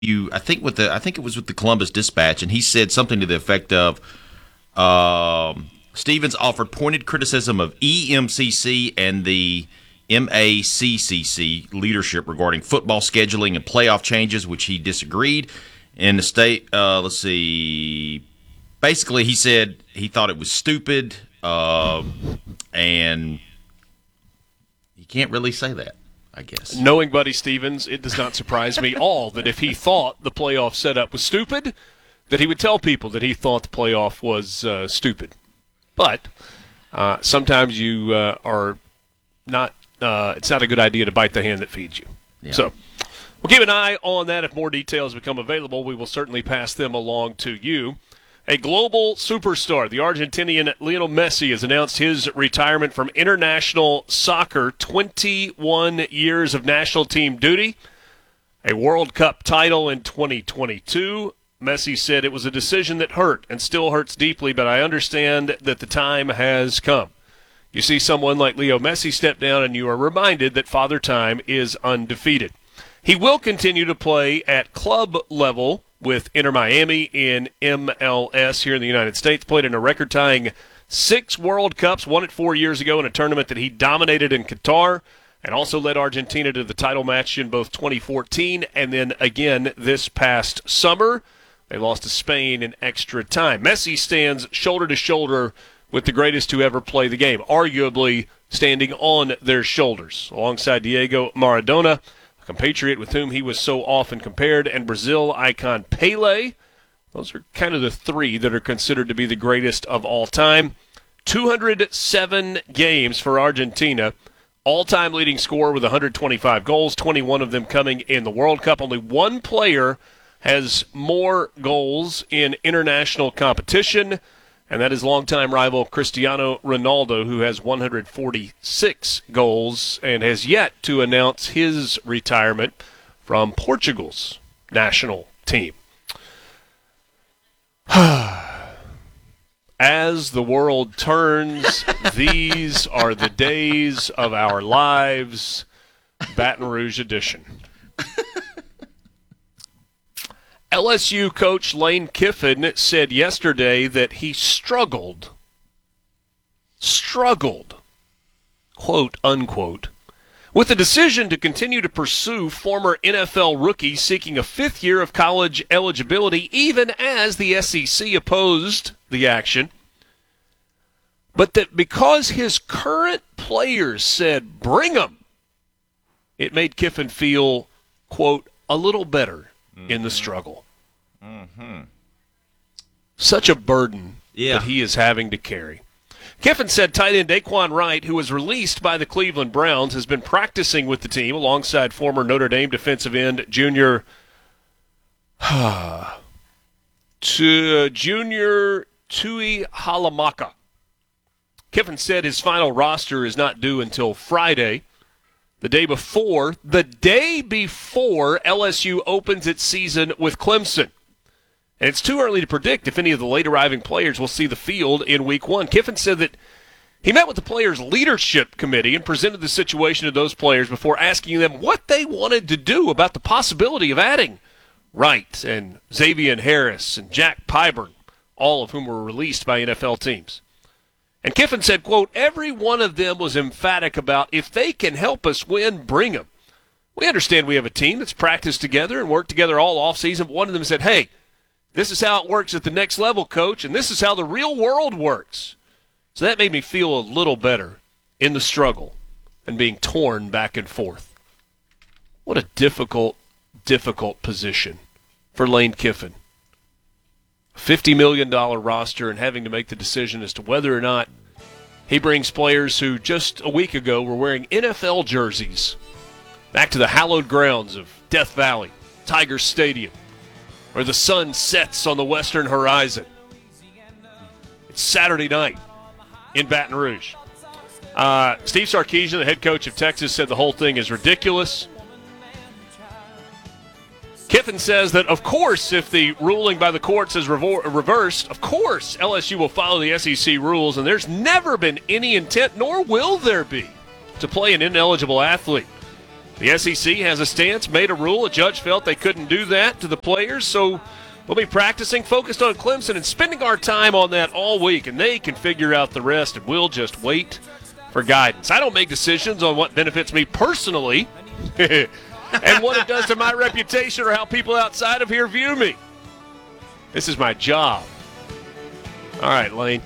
I think it was with the Columbus Dispatch, and he said something to the effect of, Stevens offered pointed criticism of EMCC and the MACCC leadership regarding football scheduling and playoff changes, which he disagreed. In the state, let's see, basically he said he thought it was stupid, and you can't really say that, I guess. Knowing Buddy Stevens, it does not surprise me all that if he thought the playoff setup was stupid, that he would tell people that he thought the playoff was stupid. But sometimes you are not it's not a good idea to bite the hand that feeds you. Yeah. So we'll keep an eye on that. If more details become available, we will certainly pass them along to you. A global superstar, the Argentinian Lionel Messi, has announced his retirement from international soccer, 21 years of national team duty, a World Cup title in 2022. Messi said it was a decision that hurt and still hurts deeply, but I understand that the time has come. You see someone like Leo Messi step down and you are reminded that Father Time is undefeated. He will continue to play at club level with Inter Miami in MLS here in the United States. Played in a record-tying 6 World Cups, won it 4 years ago in a tournament that he dominated in Qatar, and also led Argentina to the title match in both 2014 and then again this past summer. They lost to Spain in extra time. Messi stands shoulder to shoulder with the greatest who ever play the game, arguably standing on their shoulders, alongside Diego Maradona, a compatriot with whom he was so often compared, and Brazil icon Pelé. Those are kind of the 3 that are considered to be the greatest of all time. 207 games for Argentina, all-time leading scorer with 125 goals, 21 of them coming in the World Cup. Only one player has more goals in international competition, and that is longtime rival Cristiano Ronaldo, who has 146 goals and has yet to announce his retirement from Portugal's national team. As the world turns, these are the days of our lives, Baton Rouge edition. LSU coach Lane Kiffin said yesterday that he struggled, quote, unquote, with the decision to continue to pursue former NFL rookies seeking a 5th year of college eligibility, even as the SEC opposed the action. But that because his current players said, bring them, it made Kiffin feel, quote, a little better in the struggle. Mm-hmm. Such a burden that he is having to carry. Kiffin said tight end Daquan Wright, who was released by the Cleveland Browns, has been practicing with the team alongside former Notre Dame defensive end Junior Tui Halamaka. Kiffin said his final roster is not due until Friday, the day before LSU opens its season with Clemson. And it's too early to predict if any of the late arriving players will see the field in week 1. Kiffin said that he met with the players' leadership committee and presented the situation to those players before asking them what they wanted to do about the possibility of adding Wright and Xavier Harris and Jack Pyburn, all of whom were released by NFL teams. And Kiffin said, quote, every one of them was emphatic about if they can help us win, bring them. We understand we have a team that's practiced together and worked together all offseason, but one of them said, hey, this is how it works at the next level, coach, and this is how the real world works. So that made me feel a little better in the struggle and being torn back and forth. What a difficult position for Lane Kiffin. $50 million roster and having to make the decision as to whether or not he brings players who just a week ago were wearing NFL jerseys back to the hallowed grounds of Death Valley, Tiger Stadium, where the sun sets on the western horizon. It's Saturday night in Baton Rouge. Steve Sarkisian, the head coach of Texas, said the whole thing is ridiculous. Kiffin says that, of course, if the ruling by the courts is reversed, of course LSU will follow the SEC rules, and there's never been any intent, nor will there be, to play an ineligible athlete. The SEC has a stance, made a rule. A judge felt they couldn't do that to the players, so we'll be practicing, focused on Clemson, and spending our time on that all week, and they can figure out the rest, and we'll just wait for guidance. I don't make decisions on what benefits me personally and what it does to my reputation or how people outside of here view me. This is my job. All right, Lane.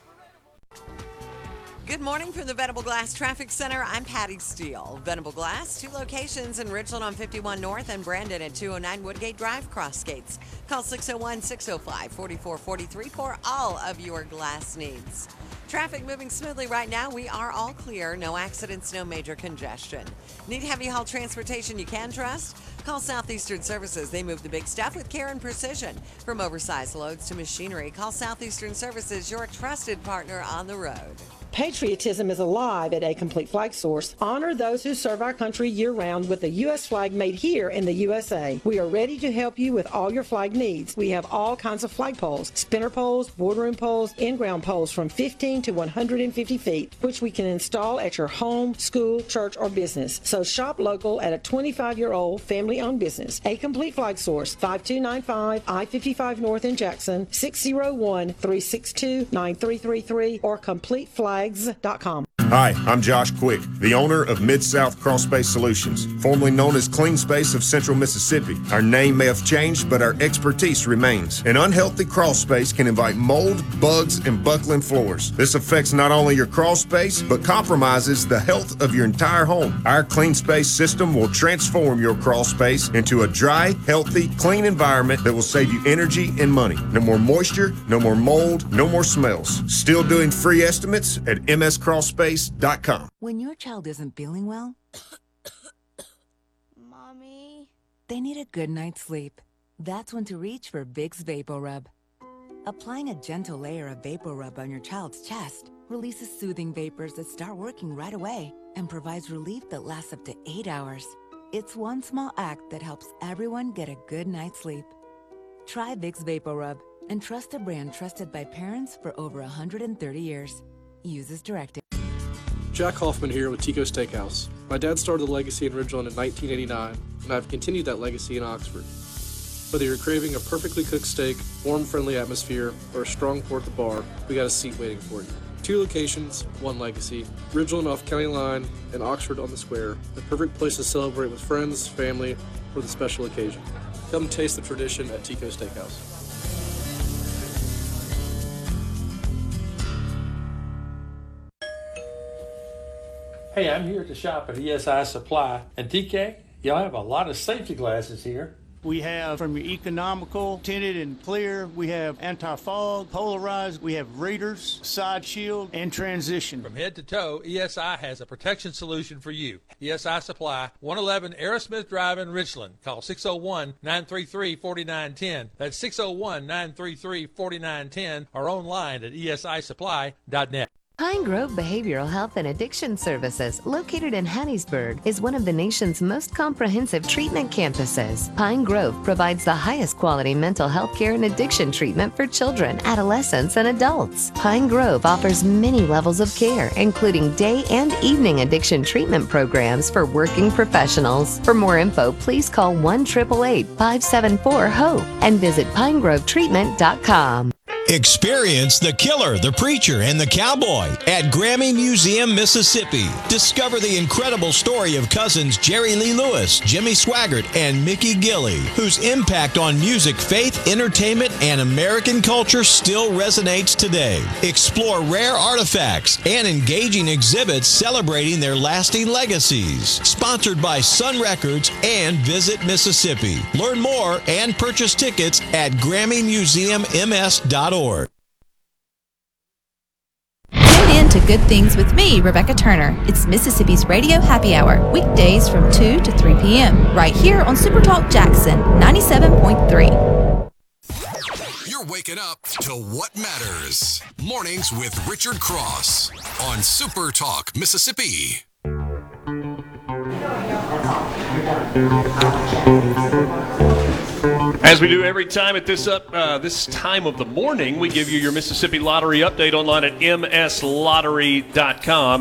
Good morning from the Venable Glass Traffic Center. I'm Patty Steele. Venable Glass, 2 locations in Richland on 51 North and Brandon at 209 Woodgate Drive, Cross Gates. Call 601-605-4443 for all of your glass needs. Traffic moving smoothly right now. We are all clear. No accidents, no major congestion. Need heavy haul transportation you can trust? Call Southeastern Services. They move the big stuff with care and precision. From oversized loads to machinery, call Southeastern Services, your trusted partner on the road. Patriotism is alive at A Complete Flag Source. Honor those who serve our country year-round with the U.S. flag made here in the USA. We are ready to help you with all your flag needs. We have all kinds of flag poles, spinner poles, boardroom poles, in-ground poles from 15 to 150 feet, which we can install at your home, school, church, or business. So shop local at a 25-year-old family-owned business. A Complete Flag Source, 5295 I-55 North in Jackson, 601-362-9333, or CompleteFlags.com. Hi, I'm Josh Quick, the owner of Mid-South Crawl Space Solutions, formerly known as Clean Space of Central Mississippi. Our name may have changed, but our expertise remains. An unhealthy crawl space can invite mold, bugs, and buckling floors. This affects not only your crawl space, but compromises the health of your entire home. Our Clean Space system will transform your crawl space into a dry, healthy, clean environment that will save you energy and money. No more moisture, no more mold, no more smells. Still doing free estimates at mscrawlspace.com. When your child isn't feeling well, Mommy, they need a good night's sleep. That's when to reach for Vicks VapoRub. Applying a gentle layer of VapoRub on your child's chest releases soothing vapors that start working right away and provides relief that lasts up to 8 hours. It's one small act that helps everyone get a good night's sleep. Try Vicks VapoRub and trust a brand trusted by parents for over 130 years. Use as directed. Jack Hoffman here with Tico Steakhouse. My dad started the legacy in Ridgeland in 1989, and I've continued that legacy in Oxford. Whether you're craving a perfectly cooked steak, warm, friendly atmosphere, or a strong pour at the bar, we got a seat waiting for you. 2 locations, 1 legacy. Ridgeland off County Line and Oxford on the Square. The perfect place to celebrate with friends, family, or the special occasion. Come taste the tradition at Tico Steakhouse. Hey, I'm here to shop at ESI Supply. And TK, y'all have a lot of safety glasses here. We have from your economical, tinted and clear. We have anti-fog, polarized. We have readers, side shield, and transition. From head to toe, ESI has a protection solution for you. ESI Supply, 111 Aerosmith Drive in Richland. Call 601-933-4910. That's 601-933-4910 or online at esisupply.net. Pine Grove Behavioral Health and Addiction Services, located in Hattiesburg, is one of the nation's most comprehensive treatment campuses. Pine Grove provides the highest quality mental health care and addiction treatment for children, adolescents, and adults. Pine Grove offers many levels of care, including day and evening addiction treatment programs for working professionals. For more info, please call 1-888-574-HOPE and visit pinegrovetreatment.com. Experience the killer, the preacher, and the cowboy at Grammy Museum, Mississippi. Discover the incredible story of cousins Jerry Lee Lewis, Jimmy Swaggart, and Mickey Gilley, whose impact on music, faith, entertainment, and American culture still resonates today. Explore rare artifacts and engaging exhibits celebrating their lasting legacies. Sponsored by Sun Records and Visit Mississippi. Learn more and purchase tickets at GrammyMuseumMS.org. Tune in to Good Things with me, Rebecca Turner. It's Mississippi's Radio Happy Hour, weekdays from 2 to 3 p.m. right here on Super Talk Jackson 97.3. You're waking up to what matters. Mornings with Richard Cross on Super Talk Mississippi. As we do every time at this time of the morning, we give you your Mississippi Lottery update online at mslottery.com,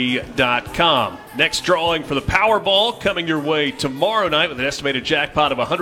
mslottery.com. Next drawing for the Powerball coming your way tomorrow night with an estimated jackpot of